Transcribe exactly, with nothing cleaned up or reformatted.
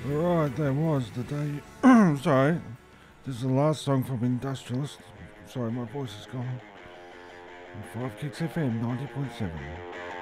Alright, that was the day. Sorry, this is the last song from Industrialist. Sorry, my voice is gone. Five Kicks F M ninety point seven.